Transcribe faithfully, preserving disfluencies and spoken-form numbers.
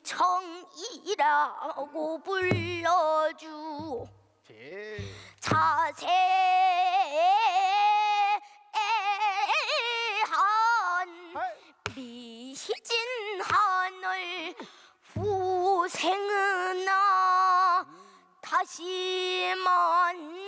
청이라고 불러주 자세한 미진 하늘 후생은아 다시 만나